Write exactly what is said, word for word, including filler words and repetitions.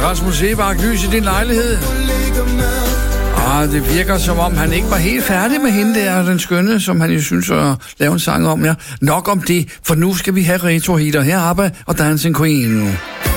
Rasmus Sebak, lys i din lejlighed. Ah, det virker som om, han ikke var helt færdig med hende der, den skønne, som han jo synes at lave en sang om. Ja. Nok om det, for nu skal vi have retro-hitter her, ABBA og Dancing Queen.